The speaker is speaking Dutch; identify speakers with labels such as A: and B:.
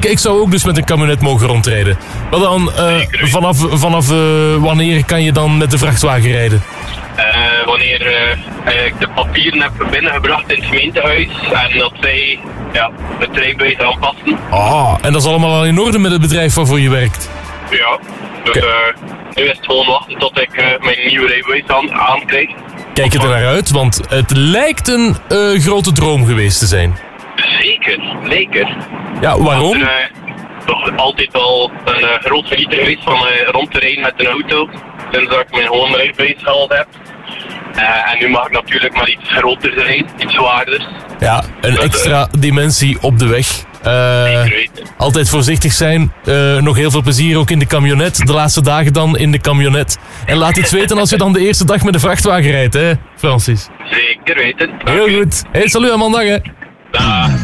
A: ik zou ook dus met een camionet mogen rondrijden. Maar dan, vanaf wanneer kan je dan met de vrachtwagen rijden?
B: Wanneer ik de papieren heb binnengebracht in het gemeentehuis en dat zij het rijbewijs aanpassen.
A: En dat is allemaal al in orde met het bedrijf waarvoor je werkt?
B: Ja, dus nu is het gewoon wachten tot ik mijn nieuwe rijbewijs aankrijg.
A: Kijk je er naar uit, want het lijkt een grote droom geweest te zijn.
B: Zeker.
A: Ja, waarom?
B: Ik ben toch altijd al een groot genieter geweest van rond te rijden met een auto. Sinds dat ik mijn gewone rijbewijs gehaald heb. En nu mag ik natuurlijk maar iets groter zijn, iets zwaarder. Ja,
A: een extra dimensie op de weg. Altijd voorzichtig zijn. Nog heel veel plezier ook in de camionet. De laatste dagen dan in de camionet. En laat iets weten als je dan de eerste dag met de vrachtwagen rijdt, hè, Francis?
B: Zeker weten.
A: Heel goed. Hey, salut, man, dag, hè.
B: Dag.